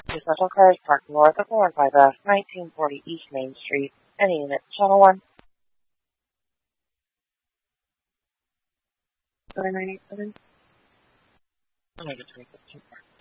Two special cars parked north of Warren Bypass, 1940 East Main Street. Any unit, Channel 1. 7987. I'm going to get 2015 park.